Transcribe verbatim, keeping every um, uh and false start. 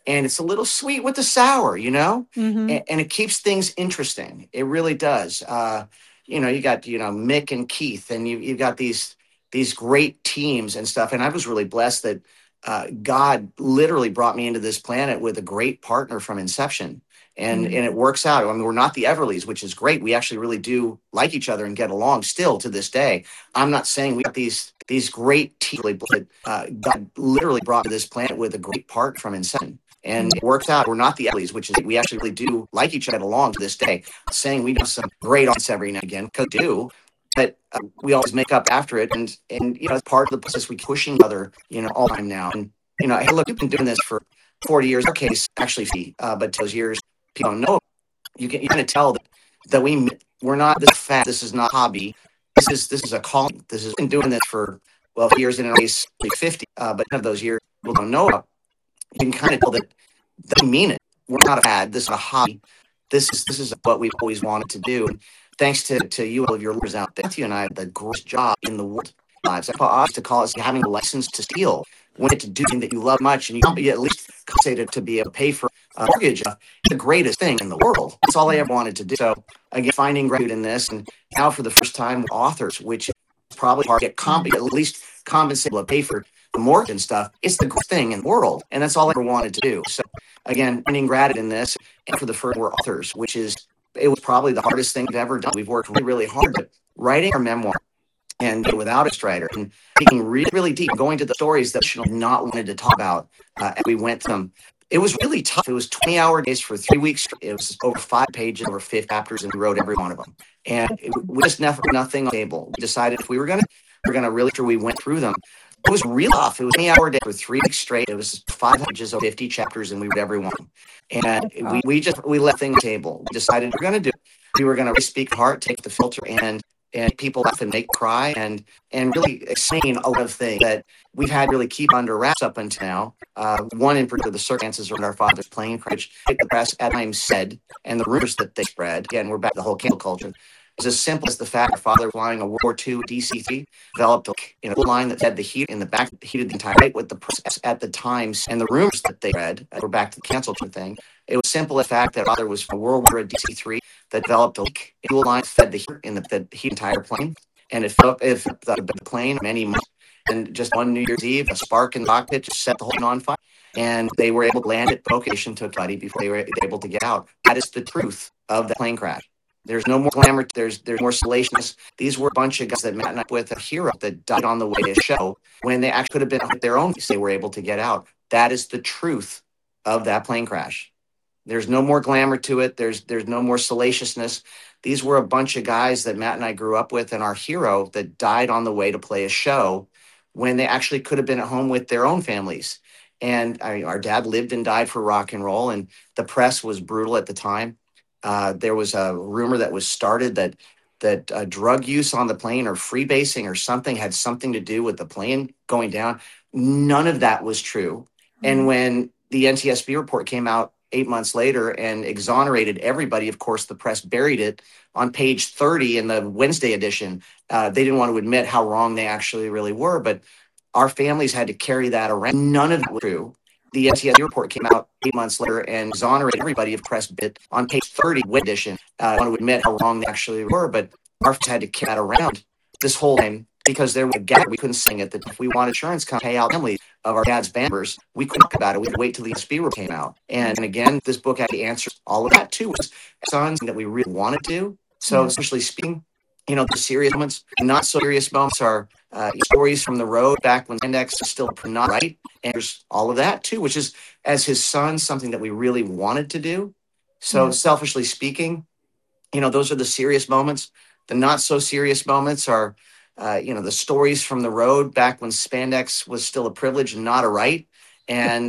and it's a little sweet with the sour, you know, Mm-hmm. and, and it keeps things interesting. It really does. Uh, you know, you got you know Mick and Keith, and you you've got these these great teams and stuff. And I was really blessed that uh, God literally brought me into this planet with a great partner from inception. And, Mm-hmm. and it works out. I mean, we're not the Everlys, which is great. We actually really do like each other and get along still to this day. I'm not saying we got these these great teams, but uh, God literally brought me to this planet with a great partner from inception. And it works out. We're not the Everlys, which is we actually really do like each other and get along to this day. I'm saying we do some great arguments every now and again, because we do. But uh, we always make up after it, and and you know, it's part of the process. We keep pushing each other, you know, all the time now. And you know, hey, look, you've been doing this for forty years. Our case actually, uh, but those years people don't know. You can you kind of tell that, that we we're not this fat. This is not a hobby. This is this is a calling. This has been doing this for well years in a case fifty. Uh, but none of those years people don't know about. You can kind of tell that they mean it. We're not a fad. This is a hobby. This is this is what we've always wanted to do. And thanks to, to you, all of your leaders out there, Matthew and I have the greatest job in the world lives. I used to call us having a license to steal. When to do something that you love much, and you can't be at least compensated to be able to pay for a mortgage. Uh, the greatest thing in the world. That's all I ever wanted to do. So again, finding gratitude in this, and now for the first time with authors, which is probably hard to get comp- at least compensated to pay for the mortgage and stuff. It's the greatest thing in the world, and that's all I ever wanted to do. So again, finding gratitude in this, and for the first we're authors, which is it was probably the hardest thing we've ever done. We've worked really, really hard at writing our memoir. And without a strider, and digging really, really deep, going to the stories that she not wanted to talk about uh, as we went through them. It was really tough. It was twenty-hour days for three weeks. It was over five pages, over fifty chapters, and we wrote every one of them. And it, we just never nothing on the table. We decided if we were gonna, we were gonna really. After we went through them, it was real tough. It was twenty-hour day for three weeks straight. It was five pages, over fifty chapters, and we wrote every one. And we we just we left things on the table. We decided we're gonna do. We were gonna speak heart, take the filter, and. and people laugh and make cry and and really explain a lot of things that we've had really keep under wraps up until now. Uh, one in particular, the circumstances around our father's plane crash, the press at times said, and the rumors that they spread. Again, we're back to the whole cancel culture. It's as simple as the fact our father flying a World War Two D C three developed a you know, line that had the heat in the back, heated the entire night with the press at the times, and the rumors that they read. Uh, we're back to the cancel culture thing. It was simple as the fact that father was from World War D C three that developed a leak. A fuel line fed the heat in the, the heat entire plane, and it filled up if the, the plane many months. And just one New Year's Eve, a spark in the cockpit just set the whole thing on fire. And they were able to land at location, took buddy before they were able to get out. That is the truth of the plane crash. There's no more glamour. There's there's more salaciousness. These were a bunch of guys that met up with a hero that died on the way to a show when they actually could have been on their own. They were able to get out. That is the truth of that plane crash. There's no more glamour to it. There's there's no more salaciousness. These were a bunch of guys that Matt and I grew up with, and our hero that died on the way to play a show when they actually could have been at home with their own families. And I, our dad lived and died for rock and roll, and the press was brutal at the time. Uh, there was a rumor that was started that that uh, drug use on the plane or freebasing or something had something to do with the plane going down. None of that was true. Mm-hmm. And when the N T S B report came out eight months later and exonerated everybody, of course, the press buried it on page thirty in the Wednesday edition. Uh, they didn't want to admit how wrong they actually really were, but our families had to carry that around. None of that was true. The N T S B report came out eight months later and exonerated everybody of press bit on page thirty edition. Uh, I want to admit how wrong they actually were, but our families had to carry that around this whole time because there was a gap. We couldn't sing it. That if we wanted insurance company to pay out families of our dad's band members, we couldn't talk about it. We had to wait till the N T S B report came out. And, and again, this book actually answers all of that too. It's something that we really wanted to. So, essentially speaking, you know, the serious moments, not so serious moments are uh, stories from the road back when Spandex was still not right. And there's all of that too, which is, as his son, something that we really wanted to do. So mm-hmm. selfishly speaking, you know, those are the serious moments. The not so serious moments are, uh, you know, the stories from the road back when spandex was still a privilege and not a right. And